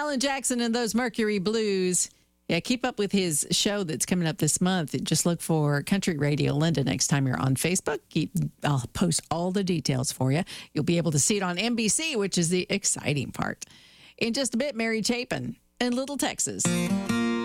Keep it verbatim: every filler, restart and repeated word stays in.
Alan Jackson and those Mercury Blues. Yeah, keep up with his show that's coming up this month. Just look for Country Radio Linda next time you're on Facebook. Keep, I'll post all the details for you. You'll be able to see it on N B C, which is the exciting part. In just a bit, Mary Chapin in Little Texas.